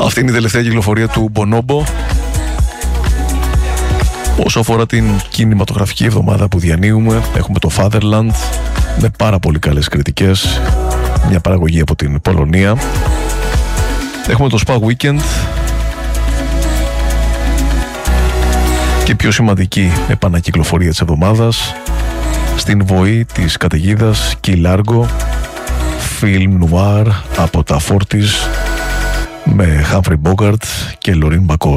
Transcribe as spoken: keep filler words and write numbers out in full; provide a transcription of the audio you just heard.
Αυτή είναι η τελευταία κυκλοφορία του Bonobo. Όσο αφορά την κινηματογραφική εβδομάδα που διανύουμε, έχουμε το Fatherland με πάρα πολύ καλές κριτικές, μια παραγωγή από την Πολωνία. Έχουμε το Spa Weekend και πιο σημαντική επανακυκλοφορία της εβδομάδας, στην βοή της καταιγίδας Key Largo, film noir από τα Fortis με Humphrey Bogart και Lorraine Bacall.